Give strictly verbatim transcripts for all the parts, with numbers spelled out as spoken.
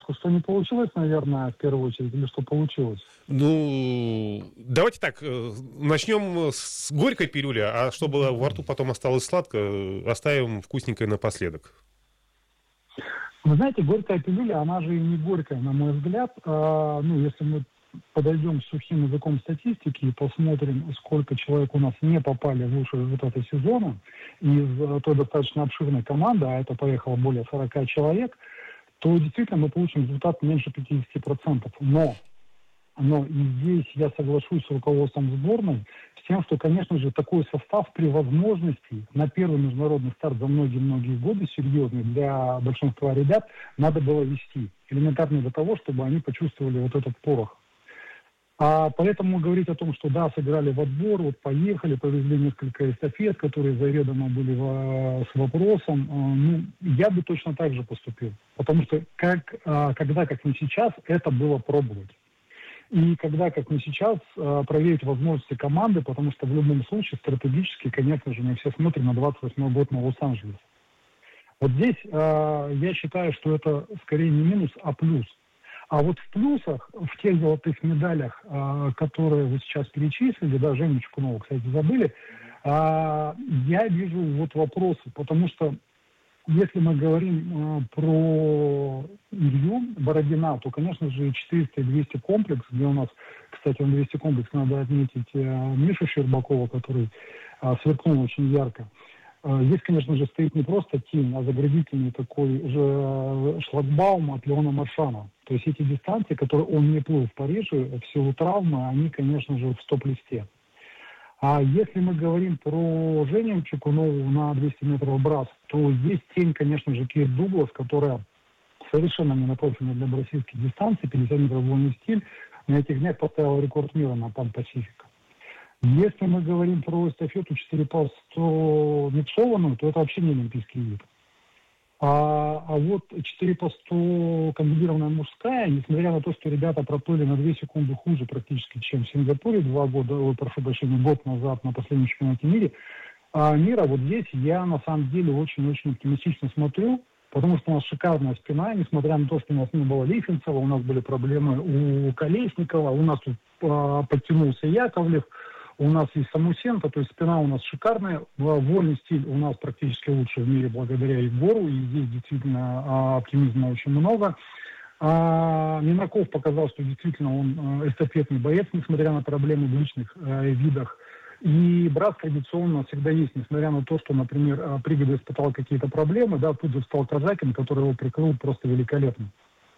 что не получилось, наверное, в первую очередь, или что получилось? Ну, давайте так, начнем с горькой пилюли, а чтобы во рту потом осталось сладко, оставим вкусненькое напоследок. Вы знаете, горькая пилюля, она же и не горькая, на мой взгляд. А, ну, если мы подойдем сухим языком статистики и посмотрим, сколько человек у нас не попали в лучшие результаты сезона из той достаточно обширной команды, а это поехало более сорок человек, то действительно мы получим результат меньше пятьдесят процентов. Но, но и здесь я соглашусь с руководством сборной с тем, что, конечно же, такой состав при возможности на первый международный старт за многие-многие годы, серьезный для большинства ребят, надо было вести. Элементарно для того, чтобы они почувствовали вот этот порох. А поэтому говорить о том, что да, сыграли в отбор, вот поехали, повезли несколько эстафет, которые заведомо были в, с вопросом, ну, я бы точно так же поступил. Потому что как, когда, как не сейчас, это было пробовать. И когда, как не сейчас, проверить возможности команды, потому что в любом случае стратегически, конечно же, мы все смотрим на двадцать восьмой год на Лос-Анджелес. Вот здесь я считаю, что это скорее не минус, а плюс. А вот в плюсах, в тех золотых медалях, э, которые вы сейчас перечислили, да, Женю Чекунову, кстати, забыли, э, я вижу вот вопросы, потому что если мы говорим э, про Илью Бородина, то, конечно же, четыреста и двести комплекс, где у нас, кстати, он двести комплекс, надо отметить э, Мишу Щербакова, который э, сверкнул очень ярко. Здесь, конечно же, стоит не просто тень, а заградительный такой же шлагбаум от Леона Маршана. То есть эти дистанции, которые он не плыл в Париже, в силу травмы, они, конечно же, в стоп-листе. А если мы говорим про Женю Чекунову на двести метров брас, то здесь тень, конечно же, Кейт Дуглас, которая совершенно не напрофильна для бразильских дистанций, пятьдесят метров вольный стиль, на этих днях поставила рекорд мира на Пан-Пасифика. Если мы говорим про эстафету четыре по сто миксованную, то это вообще не олимпийский вид. А, а вот четыре по сто комбинированная мужская, несмотря на то, что ребята проплыли на две секунды хуже практически, чем в Сингапуре два года, ой, прошу прощения, год назад на последнем чемпионате мира, а, мира, вот здесь я на самом деле очень-очень оптимистично смотрю, потому что у нас шикарная спина, несмотря на то, что у нас не было Лифенцева, у нас были проблемы у Колесникова, у нас тут а, подтянулся Яковлев, у нас есть Самусенко, то есть спина у нас шикарная, вольный стиль у нас практически лучший в мире благодаря Егору, и здесь действительно а, оптимизма очень много. А, Минаков показал, что действительно он эстафетный боец, несмотря на проблемы в личных а, видах. И брас традиционно всегда есть, несмотря на то, что, например, Пригода испытал какие-то проблемы, да, тут же встал Казакин, который его прикрыл просто великолепно.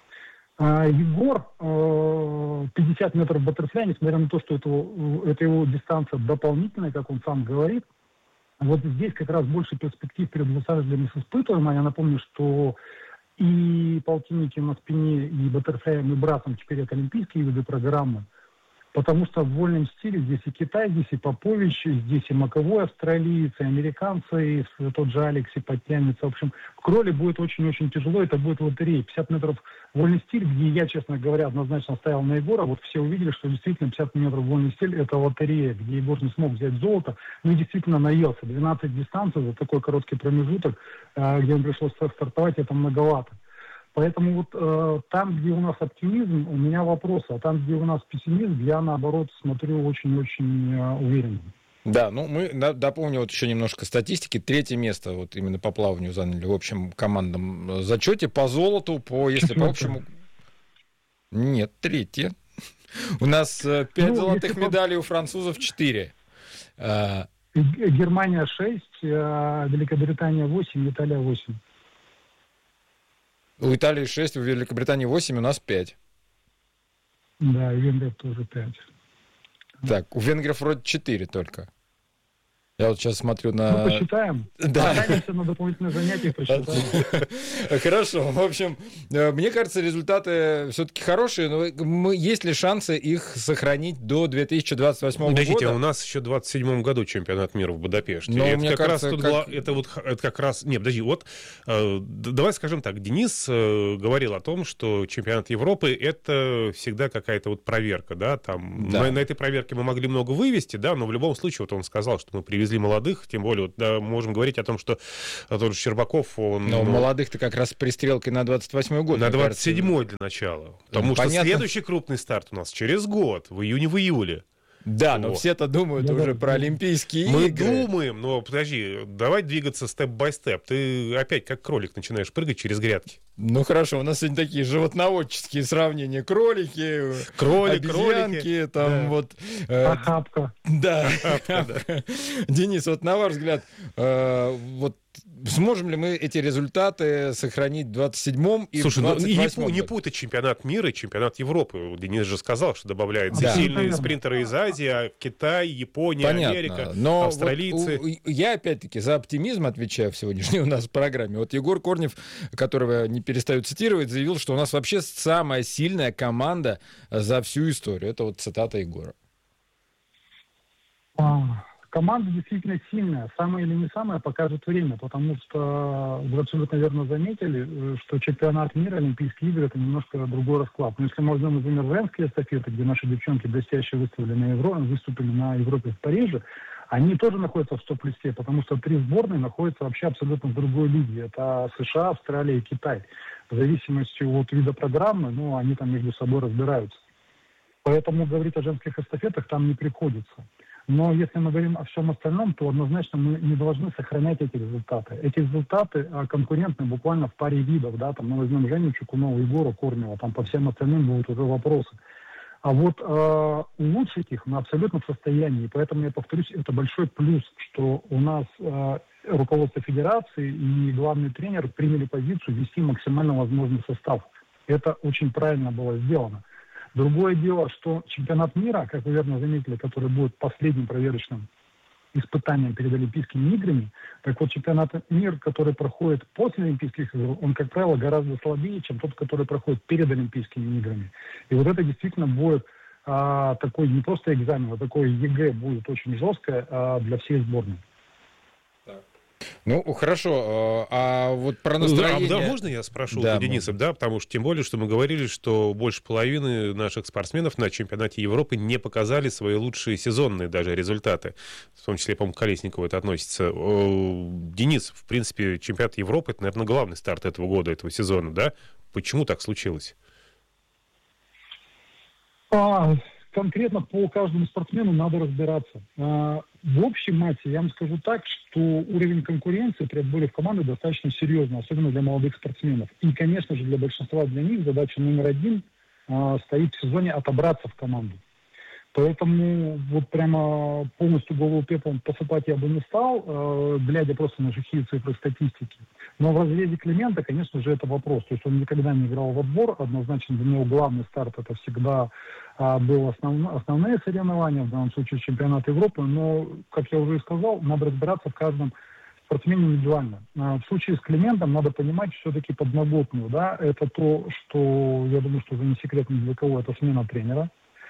Егор, пятьдесят метров баттерфляй, несмотря на то, что это, это его дистанция дополнительная, как он сам говорит, вот здесь как раз больше перспектив перед Лос-Анджелесом испытываем. Я напомню, что и полтинники на спине, и баттерфляем, и брасом теперь это олимпийские виды программы. Потому что в вольном стиле здесь и Китай, здесь и Попович, здесь и Маковой австралиец, и американцы, и тот же Алекси подтянется. В общем, в кроле будет очень-очень тяжело, это будет лотерея. пятьдесят метров вольный стиль, где я, честно говоря, однозначно ставил на Егора. Вот все увидели, что действительно пятьдесят метров вольный стиль – это лотерея, где Егор не смог взять золото. Ну и действительно наелся. двенадцать дистанций за такой короткий промежуток, где он пришлось стартовать, это многовато. Поэтому вот э, там, где у нас оптимизм, у меня вопросы, а там, где у нас пессимизм, я, наоборот, смотрю очень-очень э, уверенно. Да, ну мы, да, дополню вот еще немножко статистики. Третье место вот именно по плаванию заняли в общем командном зачете. По золоту, по, если по общему... Нет, третье. У нас пять золотых медалей, у французов четыре. Германия шесть, Великобритания восемь, Италия восемь. У Италии шесть, у Великобритании восемь, у нас пять. Да, и Венгрия тоже пять. Так, у венгров вроде четыре только. Я вот сейчас смотрю на... Ну, посчитаем. Да. Останемся на дополнительные занятия, посчитаем. Хорошо. В общем, мне кажется, результаты все-таки хорошие, но мы, есть ли шансы их сохранить до две тысячи двадцать восьмого года? Подождите, у нас еще в двадцать седьмом году чемпионат мира в Будапеште. Но, это, мне как кажется, раз тут как... была, это вот это как раз... Не, подожди, вот э, давай скажем так. Денис э, говорил о том, что чемпионат Европы — это всегда какая-то вот проверка, да, там... Да. На, на этой проверке мы могли много вывести, да, но в любом случае, вот он сказал, что мы привезли привезли молодых, тем более, вот, да, можем говорить о том, что тот же Щербаков, он... Но ну, молодых-то как раз с пристрелкой на двадцать восьмой год. на двадцать седьмой для начала. Потому Понятно. что следующий крупный старт у нас через год, в июне, в июле. Да, Вот. но все-то думают Да, уже да, про да. Олимпийские Мы игры. думаем, но подожди, давай двигаться степ-бай-степ. Ты опять как кролик начинаешь прыгать через грядки. Ну хорошо, у нас сегодня такие животноводческие сравнения. Кролики, Кролик, обезьянки, кролики, там да. вот... э, Охапка. Да. Охапка, Денис, вот на ваш взгляд, э, вот сможем ли мы эти результаты сохранить в двадцать седьмом и Слушай, в ну двадцать и не, восьмом? пу- не путай чемпионат мира и чемпионат Европы. Денис же сказал, что добавляется Да. сильные Абсолютно. спринтеры из Азии, а Китай, Япония, Понятно, Америка, но австралийцы. вот у- я опять-таки за оптимизм отвечаю в сегодняшней у нас программе. Вот Егор Корнев, которого не перестаю цитировать, заявил, что у нас вообще самая сильная команда за всю историю. Это вот цитата Егора. А, Команда действительно сильная. Самая или не самая, покажет время, потому что вы абсолютно верно заметили, э, что чемпионат мира, Олимпийские игры — это немножко другой расклад. Но если мы возьмем, например, женские эстафеты, где наши девчонки блестяще выступили на, Евро... выступили на Европе в Париже, они тоже находятся в стоп-листе, потому что три сборные находятся вообще абсолютно в другой лиге. Это США, Австралия и Китай. В зависимости от вида программы, ну, они там между собой разбираются. Поэтому говорить о женских эстафетах там не приходится. Но если мы говорим о всем остальном, то однозначно мы не должны сохранять эти результаты. Эти результаты а, конкурентны буквально в паре видов. Да? Там мы возьмем Женю Чукунова, Егора Корнева, там по всем остальным будут уже вопросы. А вот э, улучшить их мы абсолютно в состоянии. Поэтому я повторюсь, это большой плюс, что у нас э, руководство федерации и главный тренер приняли позицию ввести максимально возможный состав. Это очень правильно было сделано. Другое дело, что чемпионат мира, как вы верно заметили, который будет последним проверочным испытанием перед Олимпийскими играми, так вот чемпионат мира, который проходит после Олимпийских игр, он, как правило, гораздо слабее, чем тот, который проходит перед Олимпийскими играми. И вот это действительно будет а, такой не просто экзамен, а такое ЕГЭ будет очень жесткое а, для всей сборной. Ну, хорошо. А вот про настроение... Да, да, можно я спрошу Да, у Дениса? Да, потому что тем более, что мы говорили, что больше половины наших спортсменов на чемпионате Европы не показали свои лучшие сезонные даже результаты. В том числе, по-моему, к Колесникову это относится. Денис, в принципе, чемпионат Европы — это, наверное, главный старт этого года, этого сезона, да? Почему так случилось? А, конкретно по каждому спортсмену надо разбираться. А, в общем массе я вам скажу так, что уровень конкуренции при отборе в команду достаточно серьезный, особенно для молодых спортсменов. И, конечно же, для большинства для них задача номер один а, стоит в сезоне отобраться в команду. Поэтому вот прямо полностью голову пеплом посыпать я бы не стал, э, глядя просто на сухие цифры статистики. Но в разрезе Климента, конечно же, это вопрос. То есть он никогда не играл в отбор. Однозначно для него главный старт — это всегда э, был основ, основные соревнования, в данном случае чемпионат Европы. Но, как я уже и сказал, надо разбираться в каждом спортсмене индивидуально. Э, в случае с Климентом надо понимать все-таки подноготную. Да? Это то, что, я думаю, что уже не секрет ни для кого, это смена тренера.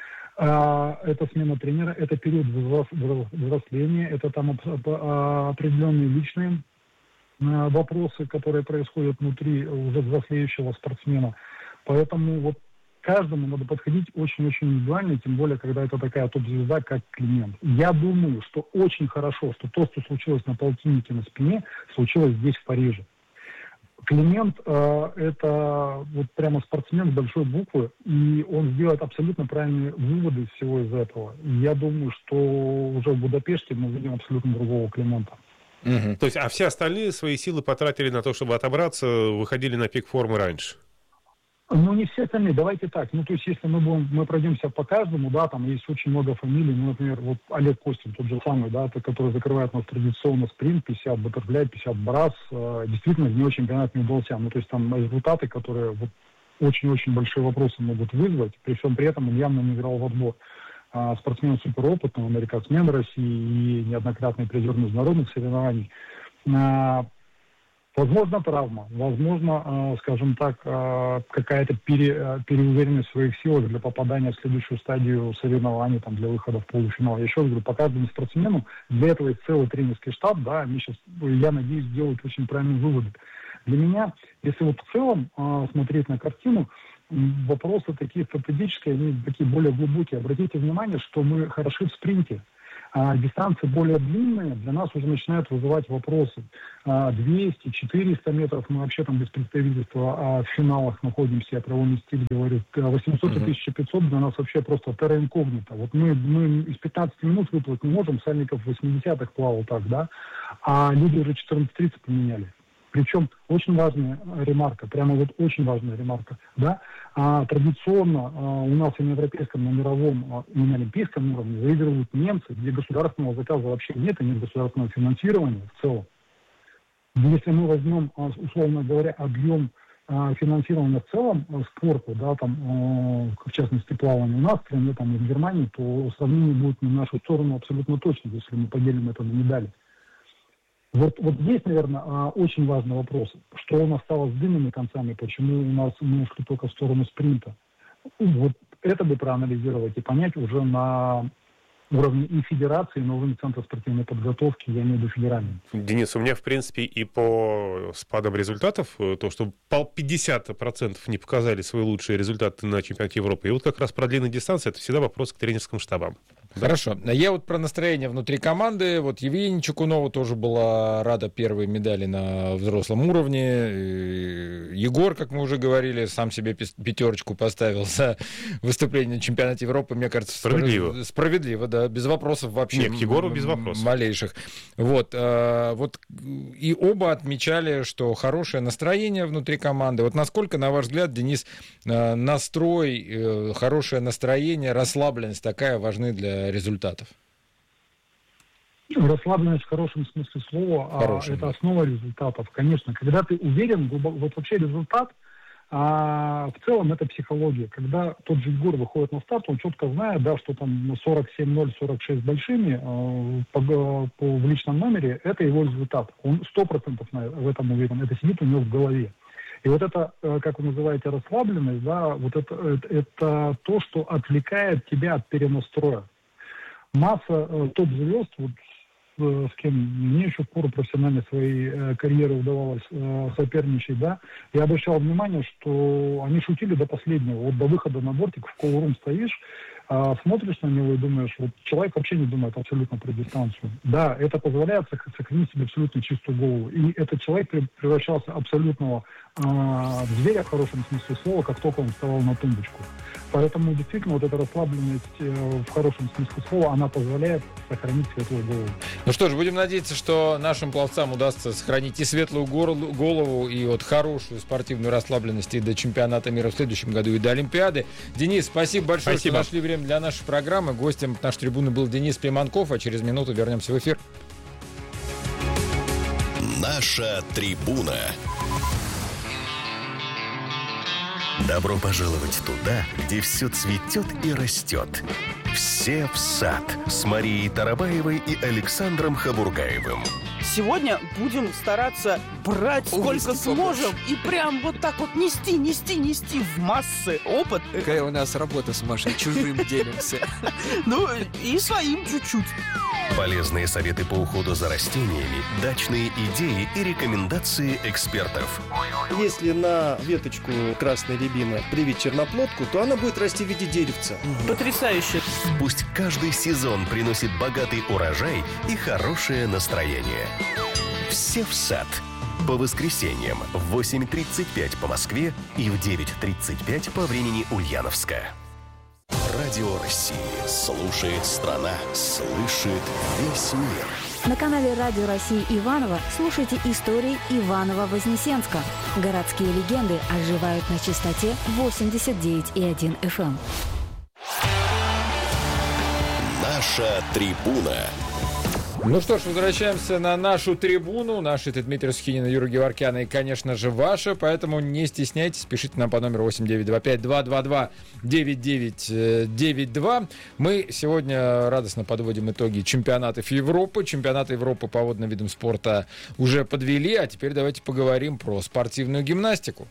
Это смена тренера, это период взросления, это там определенные личные вопросы, которые происходят внутри уже взрослеющего спортсмена. Поэтому вот каждому надо подходить очень-очень индивидуально, тем более, когда это такая топ-звезда, как Климент. Я думаю, что очень хорошо, что то, что случилось на полтиннике на спине, случилось здесь, в Париже. Климент э, – это вот прямо спортсмен с большой буквы, и он сделает абсолютно правильные выводы из всего из этого. И я думаю, что уже в Будапеште мы видим абсолютно другого Климента. Угу. То есть, а все остальные свои силы потратили на то, чтобы отобраться, выходили на пик формы раньше? Ну, не все остальные. Давайте так. Ну, то есть, если мы будем, мы пройдемся по каждому, да, там есть очень много фамилий. Ну, например, вот Олег Костин, тот же самый, да, который закрывает у нас традиционно спринт, пятьдесят баттерфляй, пятьдесят брас. Э, действительно, в него чемпионат не удался. Ну, то есть, там результаты, которые вот очень-очень большие вопросы могут вызвать. При всем при этом он явно не играл в отбор. А, спортсмен суперопытный, он рекордсмен России и неоднократный призер международных соревнований. А, Возможно, травма, возможно, э, скажем так, э, какая-то пере, переуверенность в своих силах для попадания в следующую стадию соревнований, там, для выхода в полуфинал. Я еще раз говорю, по каждому спортсмену для этого есть целый тренерский штаб, да, они сейчас, я надеюсь, сделают очень правильные выводы. Для меня, если вот в целом э, смотреть на картину, вопросы такие стратегические, они такие более глубокие. Обратите внимание, что мы хороши в спринте. А дистанции более длинные для нас уже начинают вызывать вопросы. А двести-четыреста метров мы вообще там без представительства а в финалах находимся, я про его стиль говорю. восемьсот и тысяча пятьсот для нас вообще просто терра инкогнито. Вот мы, мы из пятнадцати минут выплыть не можем, Сальников в восьмидесятых плавал так, да, а люди уже четырнадцать тридцать поменяли. Причем очень важная ремарка, прямо вот очень важная ремарка, да, а, традиционно а, у нас и на европейском, на мировом, а, и на олимпийском уровне выигрывают немцы, где государственного заказа вообще нет, и нет государственного финансирования в целом. Если мы возьмем, а, условно говоря, объем а, финансирования в целом а, спорта, да, там, а, в частности, плавания у нас, в стране, там, и в Германии, то сравнение будет на нашу сторону абсолютно точно, если мы поделим это на медали. Вот, вот здесь, наверное, очень важный вопрос. Что у нас стало с длинными концами, почему у нас мы ушли только в сторону спринта. Вот это бы проанализировать и понять уже на уровне и федерации, и на уровне Центра спортивной подготовки, я имею в виду федеральный. Денис, у меня, в принципе, и по спадам результатов, то, что пятьдесят процентов не показали свои лучшие результаты на чемпионате Европы, и вот как раз про длинные дистанции, это всегда вопрос к тренерским штабам. Хорошо. Я вот про настроение внутри команды. Вот Евгения Чекунова тоже была рада первой медали на взрослом уровне. Егор, как мы уже говорили, сам себе пятерочку поставил за выступление на чемпионате Европы. Мне кажется, справедливо. Справедливо, да, без вопросов вообще. Нет, к Егору без вопросов. Малейших. Вот, вот. И оба отмечали, что хорошее настроение внутри команды. Вот насколько, на ваш взгляд, Денис, настрой, хорошее настроение, расслабленность такая важны для результатов? Расслабленность в хорошем смысле слова, хорошим, а это да. Основа результатов. Конечно, когда ты уверен, вот вообще результат, а в целом это психология. Когда тот же Егор выходит на старт, он четко знает, да, что там сорок семь ноль, сорок шесть большими э, по, по, в личном номере, это его результат. Он сто процентов в этом уверен, это сидит у него в голове. И вот это, как вы называете, расслабленность, да, вот это, это, это то, что отвлекает тебя от перенастроя. Масса э, топ-звезд, вот, э, с кем мне еще в пору профессиональной своей э, карьеры удавалось э, соперничать, да, я обращал внимание, что они шутили до последнего. Вот до выхода на бортик в колл-рум стоишь, э, смотришь на него и думаешь, вот человек вообще не думает абсолютно про дистанцию. Да, это позволяет сохранить себе абсолютно чистую голову. И этот человек превращался абсолютного э, в зверя в хорошем смысле слова, как только он вставал на тумбочку. Поэтому действительно вот эта расслабленность э, в хорошем смысле слова, она позволяет сохранить светлую голову. Ну что ж, будем надеяться, что нашим пловцам удастся сохранить и светлую голову, и вот хорошую спортивную расслабленность и до чемпионата мира в следующем году, и до Олимпиады. Денис, спасибо большое, спасибо. Что нашли время для нашей программы. Гостем нашей трибуны был Денис Пиманков, а через минуту вернемся в эфир. Наша трибуна. Добро пожаловать туда, где все цветет и растет. Все в сад с Марией Тарабаевой и Александром Хабургаевым. Сегодня будем стараться брать сколько сможем и прям вот так вот нести, нести, нести в массы опыт. Какая у нас работа с Машей, чужим делимся. Ну и своим чуть-чуть. Полезные советы по уходу за растениями, дачные идеи и рекомендации экспертов. Если на веточку красной рябины привить черноплодку, то она будет расти в виде деревца. Потрясающе. Пусть каждый сезон приносит богатый урожай и хорошее настроение. Все в сад. По воскресеньям в восемь тридцать пять по Москве и в девять тридцать пять по времени Ульяновска. Радио России. Слушает страна. Слышит весь мир. На канале Радио России Иваново слушайте истории Иваново-Вознесенска. Городские легенды оживают на частоте восемьдесят девять и один эф эм. Наша трибуна. Ну что ж, возвращаемся на нашу трибуну. Наши это Дмитрий Сухинин, Юра Геворкян и, конечно же, ваша. Поэтому не стесняйтесь, пишите нам по номеру восемь девять два пять два два два девять девять девять два. Мы сегодня радостно подводим итоги чемпионатов Европы. Чемпионаты Европы по водным видам спорта уже подвели. А теперь давайте поговорим про спортивную гимнастику.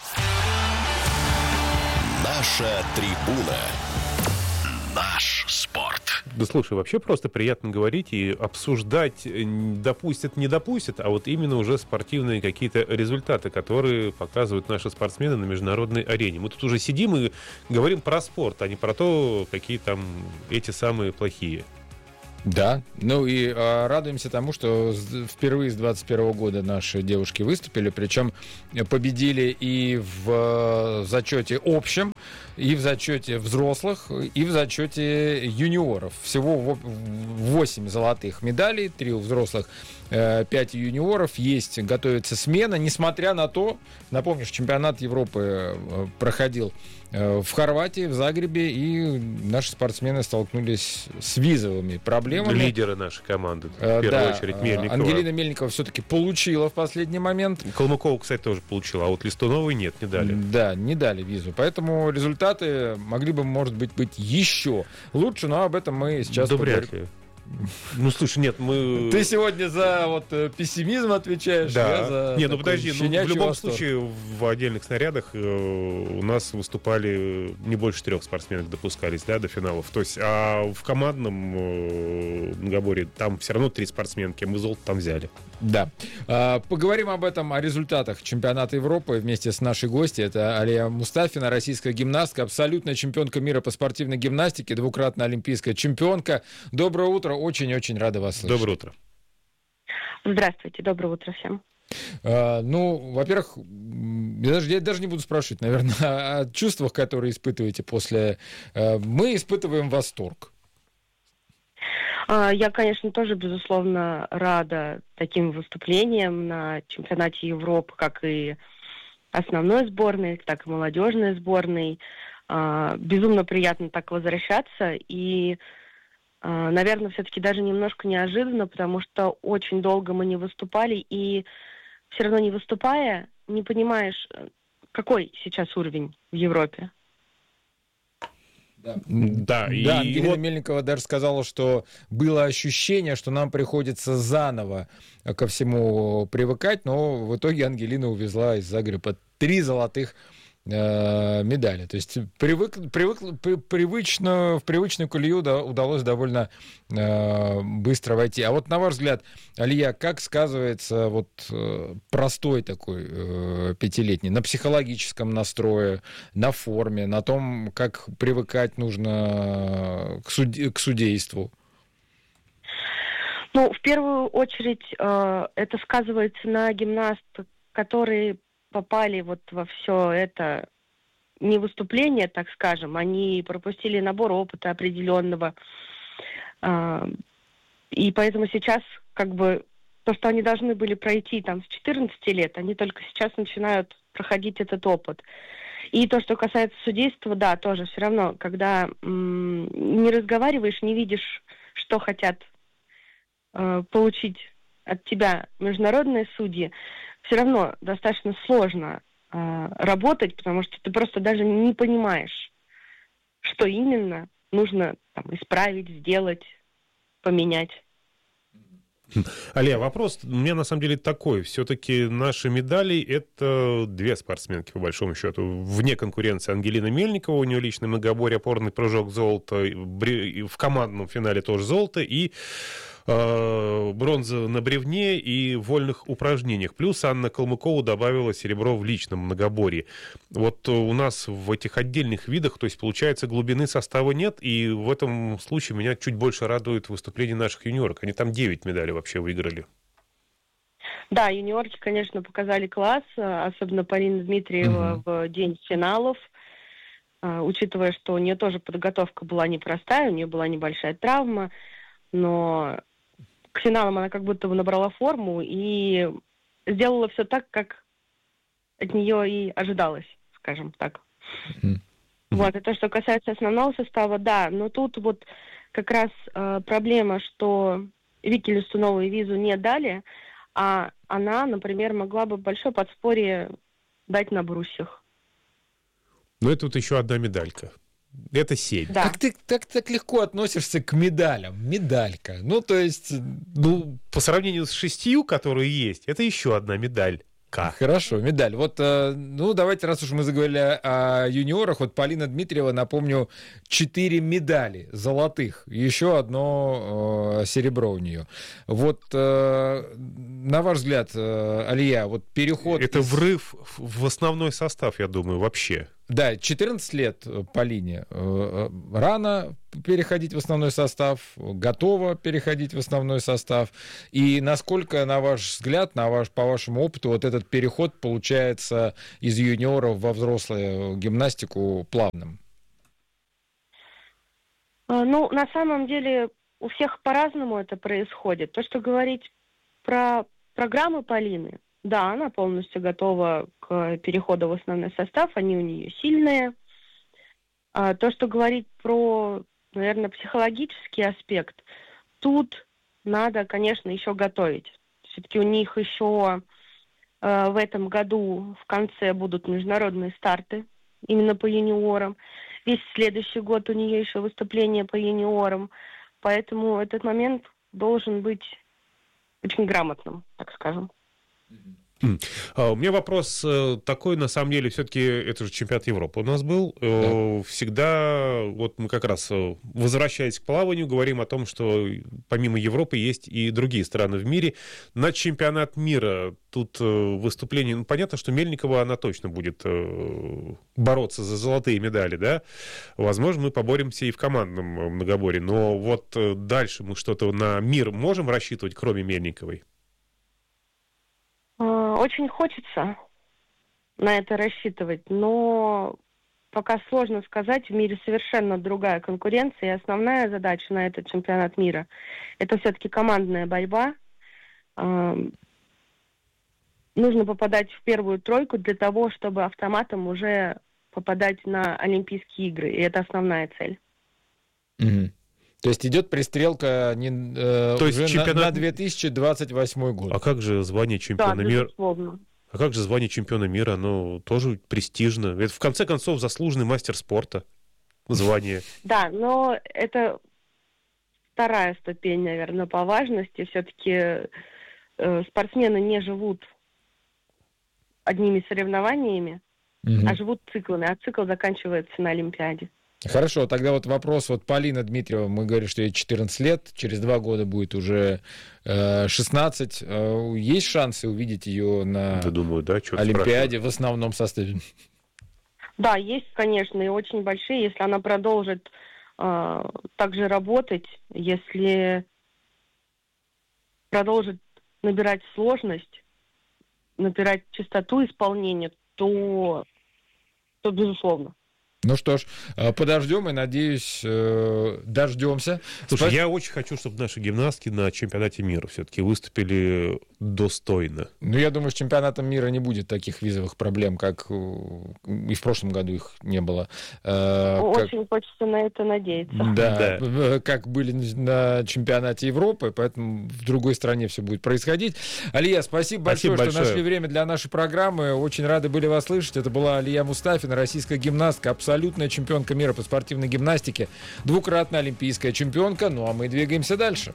Наша трибуна. Наш спорт. Да слушай, вообще просто приятно говорить и обсуждать, допустят, не допустят, а вот именно уже спортивные какие-то результаты, которые показывают наши спортсмены на международной арене. Мы тут уже сидим и говорим про спорт, а не про то, какие там эти самые плохие. Да, ну и э, радуемся тому, что впервые с двадцать первого года наши девушки выступили, причем победили и в зачете общем, и в зачете взрослых, и в зачете юниоров. Всего восемь золотых медалей, три у взрослых, пять юниоров. Есть, готовится смена, несмотря на то, напомню, что чемпионат Европы проходил в Хорватии, в Загребе, и наши спортсмены столкнулись с визовыми проблемами. Лидеры нашей команды, в первую да, очередь, Мельникова. Ангелина Мельникова все-таки получила в последний момент. Калмыкова, кстати, тоже получила, а вот Листуновой нет, не дали. Да, не дали визу. Поэтому результаты могли бы, может быть, быть еще лучше, но об этом мы сейчас да вряд ли. Ну, слушай, нет, мы... Ты сегодня за вот пессимизм отвечаешь, да. Я за... Не, ну подожди, ну, в любом восторг. случае в отдельных снарядах э, у нас выступали не больше трех спортсменок допускались, да, до финалов. То есть, а в командном э, многоборье там все равно три спортсменки, мы золото там взяли. Да. А, поговорим об этом, о результатах чемпионата Европы вместе с нашей гостьей. Это Алия Мустафина, российская гимнастка, абсолютная чемпионка мира по спортивной гимнастике, двукратная олимпийская чемпионка. Доброе утро. Очень-очень рада вас слышать. Доброе утро. Здравствуйте, доброе утро всем. А, ну, во-первых, я даже, я даже не буду спрашивать, наверное, о чувствах, которые испытываете после... Мы испытываем восторг. Я, конечно, тоже, безусловно, рада таким выступлениям на чемпионате Европы, как и основной сборной, так и молодежной сборной. Безумно приятно так возвращаться и... Наверное, все-таки даже немножко неожиданно, потому что очень долго мы не выступали, и все равно не выступая, не понимаешь, какой сейчас уровень в Европе. Да, да, и да Ангелина вот... Мельникова даже сказала, что было ощущение, что нам приходится заново ко всему привыкать, но в итоге Ангелина увезла из Загреба три золотых медали. То есть привык, привык, при, привычно, в привычную колею да, удалось довольно э, быстро войти. А вот на ваш взгляд, Алия, как сказывается вот э, простой такой э, пятилетний на психологическом настрое, на форме, на том, как привыкать нужно к, суд... к судейству? Ну, в первую очередь э, это сказывается на гимнастах, которые попали вот во все это не выступление, так скажем, они пропустили набор опыта определенного. И поэтому сейчас как бы то, что они должны были пройти там с четырнадцати лет, они только сейчас начинают проходить этот опыт. И то, что касается судейства, да, тоже все равно, когда м- не разговариваешь, не видишь, что хотят э, получить от тебя международные судьи, все равно достаточно сложно э, работать, потому что ты просто даже не понимаешь, что именно нужно там, исправить, сделать, поменять. Алия, вопрос у меня на самом деле такой. Все-таки наши медали — это две спортсменки, по большому счету. Вне конкуренции Ангелина Мельникова, у нее личный многоборье, опорный прыжок, золото. В командном финале тоже золото. И бронза на бревне и вольных упражнениях. Плюс Анна Калмыкова добавила серебро в личном многоборье. Вот у нас в этих отдельных видах, то есть, получается, глубины состава нет, и в этом случае меня чуть больше радует выступление наших юниорок. Они там девять медалей вообще выиграли. Да, юниорки, конечно, показали класс, особенно Полина Дмитриева mm-hmm. в день финалов. Учитывая, что у нее тоже подготовка была непростая, у нее была небольшая травма, но к финалам она как будто бы набрала форму и сделала все так, как от нее и ожидалось, скажем так. Mm-hmm. Вот, и то, что касается основного состава, да, но тут вот как раз э, проблема, что Вике Листуновой визу не дали, а она, например, могла бы большое подспорье дать на брусьях. Ну, это вот еще одна медалька. Это семь. Да. Как ты так, так легко относишься к медалям? Медалька. Ну, то есть... Ну, по сравнению с шестью, которые есть, это еще одна медаль. Как? Хорошо, медаль. Вот, ну, давайте, раз уж мы заговорили о юниорах, вот Полина Дмитриева, напомню, четыре медали золотых, еще одно э, серебро у нее. Вот, э, на ваш взгляд, э, Алия, вот переход... Это из... врыв в основной состав, я думаю, вообще. Да, четырнадцать лет Полине. Рано переходить в основной состав, готова переходить в основной состав. И насколько, на ваш взгляд, на ваш, по вашему опыту, вот этот переход получается из юниоров во взрослую гимнастику плавным? Ну, на самом деле, у всех по-разному это происходит. То, что говорить про программы Полины, да, она полностью готова к переходу в основной состав, они у нее сильные. А то, что говорить про, наверное, психологический аспект, тут надо, конечно, еще готовить. Все-таки у них еще э, в этом году в конце будут международные старты именно по юниорам. Весь следующий год у нее еще выступления по юниорам. Поэтому этот момент должен быть очень грамотным, так скажем. А у меня вопрос такой, на самом деле, все-таки это же чемпионат Европы у нас был. Да. Всегда, вот мы как раз, возвращаясь к плаванию, говорим о том, что помимо Европы есть и другие страны в мире. На чемпионат мира тут выступление... Ну, понятно, что Мельникова, она точно будет бороться за золотые медали, да? Возможно, мы поборемся и в командном многоборье. Но вот дальше мы что-то на мир можем рассчитывать, кроме Мельниковой? Очень хочется на это рассчитывать, но пока сложно сказать. В мире совершенно другая конкуренция, и основная задача на этот чемпионат мира – это все-таки командная борьба. Нужно попадать в первую тройку для того, чтобы автоматом уже попадать на Олимпийские игры, и это основная цель. Mm-hmm. То есть идет пристрелка не, э, То уже есть чемпионат... на, на две тысячи двадцать восьмой год. А как же звание чемпиона да, мира? Безусловно. А как же звание чемпиона мира? Оно тоже престижно. Это, в конце концов, заслуженный мастер спорта. Звание. Да, но это вторая ступень, наверное, по важности. Все-таки э, спортсмены не живут одними соревнованиями, угу. а живут циклами, а цикл заканчивается на Олимпиаде. Хорошо, тогда вот вопрос. Вот Полина Дмитриева, мы говорим, что ей четырнадцать лет, через два года будет уже э, шестнадцать. Э, есть шансы увидеть ее на да, думаю, да, Олимпиаде в основном составе? Да, есть, конечно, и очень большие. Если она продолжит э, также работать, если продолжит набирать сложность, набирать частоту исполнения, то, то безусловно. Ну что ж, подождем и, надеюсь, дождемся. Слушай, Спас... я очень хочу, чтобы наши гимнастки на чемпионате мира все-таки выступили достойно. Ну, я думаю, с чемпионатом мира не будет таких визовых проблем, как и в прошлом году их не было. Очень как... хочется на это надеяться. Да, да, как были на чемпионате Европы, поэтому в другой стране все будет происходить. Алия, спасибо, спасибо большое, большое, что нашли время для нашей программы. Очень рады были вас слышать. Это была Алия Мустафина, российская гимнастка, абсолютная чемпионка мира по спортивной гимнастике, двукратная олимпийская чемпионка. Ну а мы двигаемся дальше.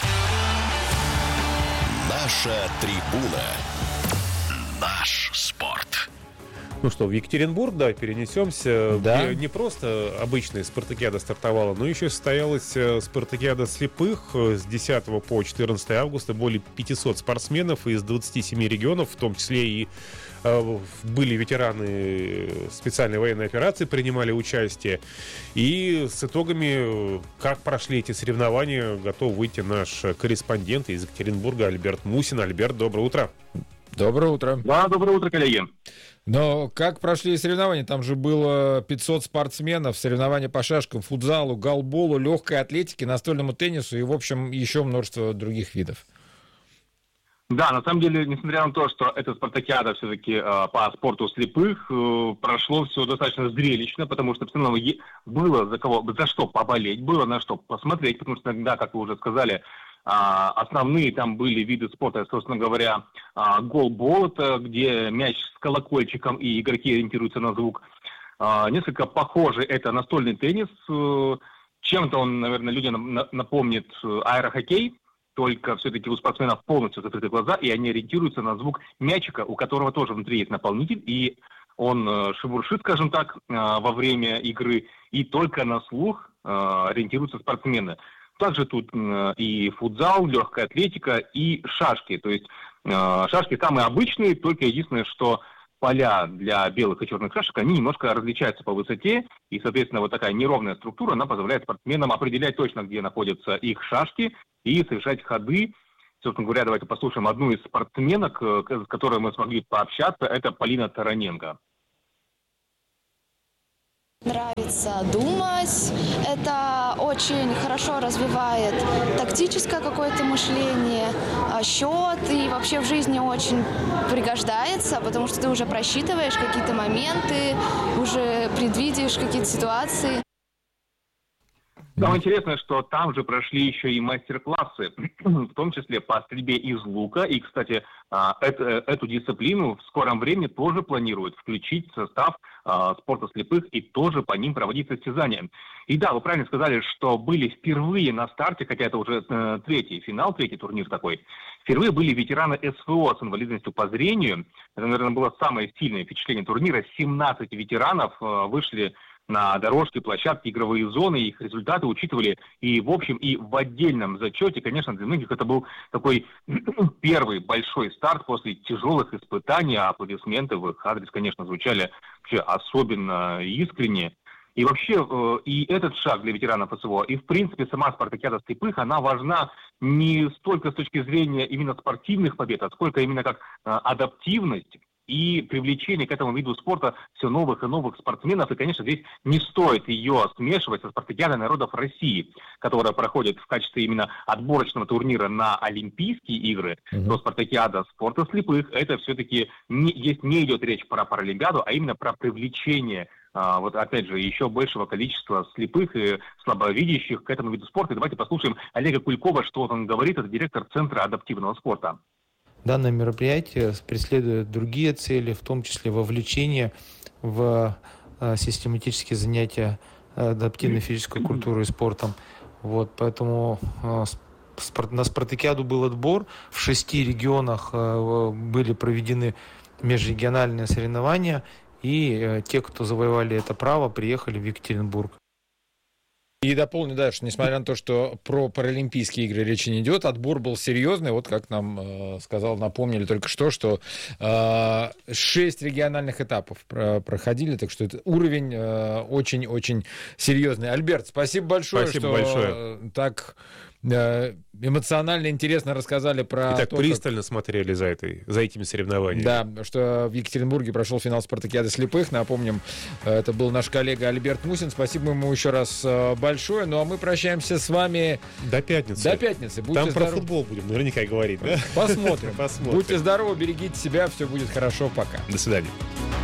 Наша трибуна. Наш спорт. Ну что, в Екатеринбург, да, перенесемся. Да. Не просто обычная спартакиада стартовала, но еще состоялась спартакиада слепых с десятого по четырнадцатое августа. Более пятисот спортсменов из двадцати семи регионов, в том числе и э, были ветераны специальной военной операции, принимали участие. И с итогами, как прошли эти соревнования, готов выйти наш корреспондент из Екатеринбурга Альберт Мусин. Альберт, доброе утро. Доброе утро. Да, доброе утро, коллеги. Но как прошли соревнования? Там же было пятьсот спортсменов, соревнования по шашкам, футзалу, голболу, легкой атлетике, настольному теннису и, в общем, еще множество других видов. Да, на самом деле, несмотря на то, что эта спартакиада все-таки э, по спорту слепых, э, прошло все достаточно зрелищно, потому что все равно было за кого, за что поболеть, было на что посмотреть, потому что иногда, как вы уже сказали, основные там были виды спорта, собственно говоря, голбол, это где мяч с колокольчиком и игроки ориентируются на звук. Несколько похоже это настольный теннис. Чем-то он, наверное, людям напомнит аэрохоккей, только все-таки у спортсменов полностью закрыты глаза, и они ориентируются на звук мячика, у которого тоже внутри есть наполнитель, и он шебуршит, скажем так, во время игры, и только на слух ориентируются спортсмены. Также тут э, и футзал, легкая атлетика, и шашки. То есть э, шашки самые обычные, только единственное, что поля для белых и черных шашек, они немножко различаются по высоте, и, соответственно, вот такая неровная структура, она позволяет спортсменам определять точно, где находятся их шашки, и совершать ходы. Собственно говоря, давайте послушаем одну из спортсменок, с которой мы смогли пообщаться, это Полина Тараненко. Нравится думать, это очень хорошо развивает тактическое какое-то мышление, счет, и вообще в жизни очень пригождается, потому что ты уже просчитываешь какие-то моменты, уже предвидишь какие-то ситуации. Самое интересное, что там же прошли еще и мастер-классы, в том числе по стрельбе из лука. И, кстати, эту, эту дисциплину в скором времени тоже планируют включить в состав спорта слепых и тоже по ним проводить состязания. И да, вы правильно сказали, что были впервые на старте, хотя это уже третий финал, третий турнир такой, впервые были ветераны СВО с инвалидностью по зрению. Это, наверное, было самое сильное впечатление турнира. семнадцать ветеранов вышли на дорожке, площадки, игровые зоны, их результаты учитывали и в общем, и в отдельном зачете. Конечно, для многих это был такой первый большой старт после тяжелых испытаний, а аплодисменты в их адрес, конечно, звучали вообще особенно искренне. И вообще, и этот шаг для ветеранов СВО, и в принципе сама спартакиада слепых, она важна не столько с точки зрения именно спортивных побед, а сколько именно как адаптивность и привлечение к этому виду спорта все новых и новых спортсменов. И, конечно, здесь не стоит ее смешивать со спартакиадой народов России, которая проходит в качестве именно отборочного турнира на Олимпийские игры. Mm-hmm. То спартакиада спорта слепых, это все-таки не, здесь не идет речь про Паралимпиаду, а именно про привлечение, а, вот опять же, еще большего количества слепых и слабовидящих к этому виду спорта. И давайте послушаем Олега Кулькова, что он говорит, это директор Центра адаптивного спорта. Данное мероприятие преследует другие цели, в том числе вовлечение в систематические занятия адаптивной физической культурой и спортом. Вот, поэтому на спартакиаду был отбор. В шести регионах были проведены межрегиональные соревнования, и те, кто завоевали это право, приехали в Екатеринбург. И дополню, да, что несмотря на то, что про Паралимпийские игры речи не идет, отбор был серьезный. Вот как нам э, сказал, напомнили только что, что э, шесть региональных этапов про- проходили, так что это уровень э, очень-очень серьезный. Альберт, спасибо большое, спасибо что большое. так эмоционально интересно рассказали про... И так то, пристально как... смотрели за, этой, за этими соревнованиями. Да, что в Екатеринбурге прошел финал спартакиады слепых. Напомним, это был наш коллега Альберт Мусин. Спасибо ему еще раз большое. Ну а мы прощаемся с вами... До пятницы. До пятницы. Будьте Там здоров... про футбол будем наверняка говорить, да? Посмотрим. Посмотрим. Будьте здоровы, берегите себя, все будет хорошо. Пока. До свидания.